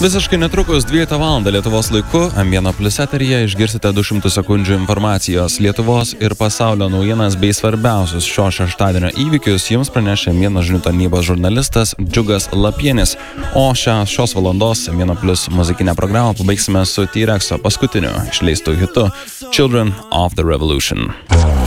Visiškai netrukus 12 val. Lietuvos laiku M1 Plus eteryje išgirsite 200 sekundžių informacijos. Lietuvos ir pasaulio naujienas bei svarbiausius šio šeštadienio įvykius jums pranešė M1 žinių tarnybos žurnalistas Džiugas Lapienis. O šios valandos M1 Plus muzikinę programą pabaigsime su T-Rexo paskutiniu išleistu hitu Children of the Revolution.